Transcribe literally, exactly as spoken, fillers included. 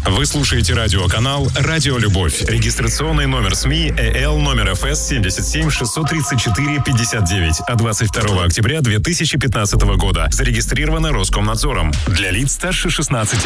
Вы слушаете радиоканал «Радио Любовь». Регистрационный номер СМИ ЭЛ номер эф эс семьдесят семь шестьсот тридцать четыре пятьдесят девять от двадцать второго октября две тысячи пятнадцатого года. Зарегистрировано Роскомнадзором. Для лиц старше шестнадцати